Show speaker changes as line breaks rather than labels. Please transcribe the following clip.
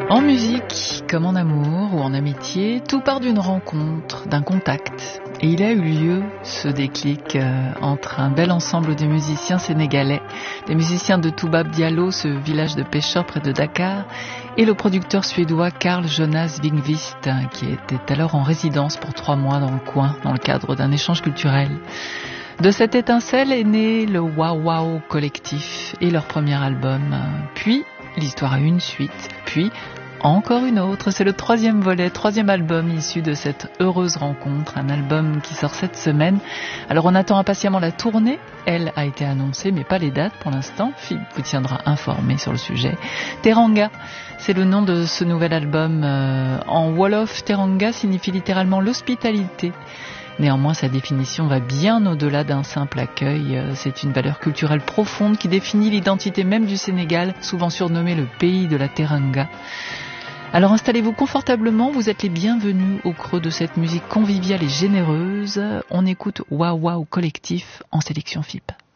En musique, comme en amour ou en amitié, tout part d'une rencontre, d'un contact. Et il a eu lieu, ce déclic, entre un bel ensemble de musiciens sénégalais, des musiciens de Toubab Diallo, ce village de pêcheurs près de Dakar, et le producteur suédois Carl Jonas Wingvist, qui était alors en résidence pour 3 mois dans le coin, dans le cadre d'un échange culturel. De cette étincelle est né le Wow Wow Collectif et leur premier album. Puis, l'histoire a eu une suite, puis encore une autre. C'est le 3e volet, 3e album issu de cette heureuse rencontre, un album qui sort cette semaine. Alors on attend impatiemment la tournée, elle a été annoncée mais pas les dates pour l'instant. Philippe vous tiendra informé sur le sujet. Teranga, c'est le nom de ce nouvel album. En Wolof, Teranga signifie littéralement l'hospitalité. Néanmoins, sa définition va bien au-delà d'un simple accueil. C'est une valeur culturelle profonde qui définit l'identité même du Sénégal, souvent surnommé le pays de la Teranga. Alors installez-vous confortablement, vous êtes les bienvenus au creux de cette musique conviviale et généreuse. On écoute Wow Wow Collectif en sélection FIP.